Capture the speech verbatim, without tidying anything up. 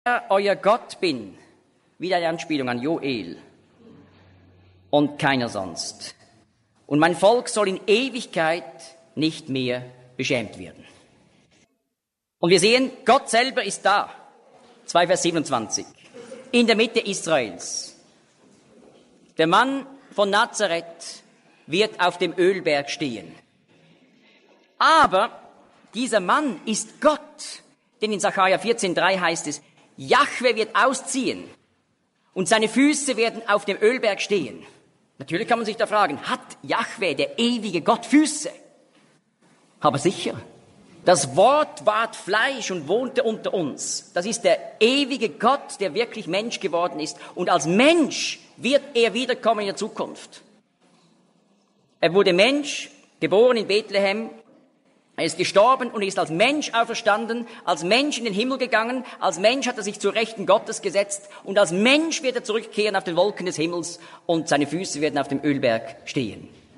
euer Gott bin, wieder eine Anspielung an Joel, und keiner sonst. Und mein Volk soll in Ewigkeit nicht mehr beschämt werden. Und wir sehen, Gott selber ist da. zwei Vers siebenundzwanzig. In der Mitte Israels. Der Mann von Nazareth wird auf dem Ölberg stehen. Aber dieser Mann ist Gott. Denn in Sacharja vierzehn drei heißt es, Jahwe wird ausziehen und seine Füße werden auf dem Ölberg stehen. Natürlich kann man sich da fragen, hat Jahwe, der ewige Gott, Füße? Aber sicher. Das Wort ward Fleisch und wohnte unter uns. Das ist der ewige Gott, der wirklich Mensch geworden ist. Und als Mensch wird er wiederkommen in der Zukunft. Er wurde Mensch, geboren in Bethlehem. Er ist gestorben und ist als Mensch auferstanden, als Mensch in den Himmel gegangen, als Mensch hat er sich zur Rechten Gottes gesetzt und als Mensch wird er zurückkehren auf den Wolken des Himmels und seine Füße werden auf dem Ölberg stehen.